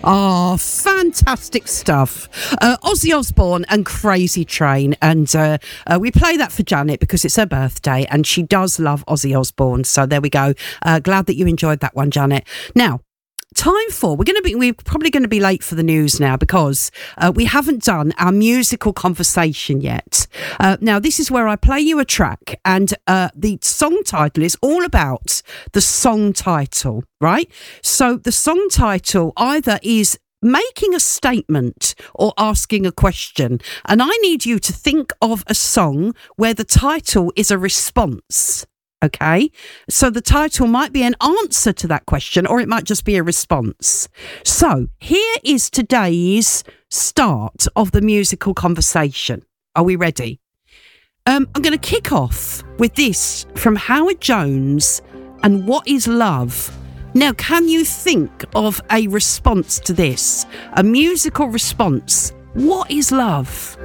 Oh, fantastic stuff. Ozzy Osbourne and Crazy Train. And we play that for Janet because it's her birthday and she does love Ozzy Osbourne. So there we go. Glad that you enjoyed that one, Janet. Now, we're probably going to be late for the news now because we haven't done our musical conversation yet. Now, this is where I play you a track and the song title is all about the song title, right? So the song title either is making a statement or asking a question. And I need you to think of a song where the title is a response. Okay, so the title might be an answer to that question or it might just be a response. So here is today's start of the musical conversation. Are we ready? I'm going to kick off with this from Howard Jones and What is Love? Now, can you think of a response to this? A musical response. What is love?